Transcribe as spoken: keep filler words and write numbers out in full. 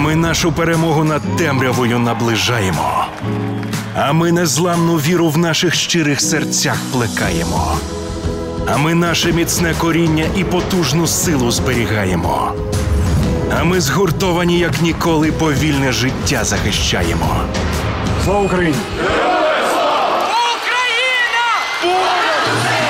ми нашу перемогу над темрявою наближаємо. А ми незламну віру в наших щирих серцях плекаємо. А ми наше міцне коріння і потужну силу зберігаємо. А ми згуртовані, як ніколи, повільне життя захищаємо. Слава Україні!